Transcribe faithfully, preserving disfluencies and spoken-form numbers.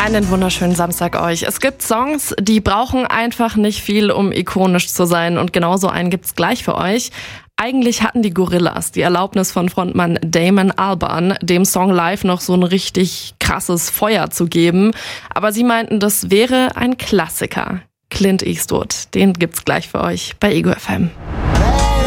Einen wunderschönen Samstag euch. Es gibt Songs, die brauchen einfach nicht viel, um ikonisch zu sein. Und genauso einen gibt's gleich für euch. Eigentlich hatten die Gorillaz die Erlaubnis von Frontmann Damon Albarn, dem Song live noch so ein richtig krasses Feuer zu geben. Aber sie meinten, das wäre ein Klassiker. Clint Eastwood, den gibt's gleich für euch bei Ego F M.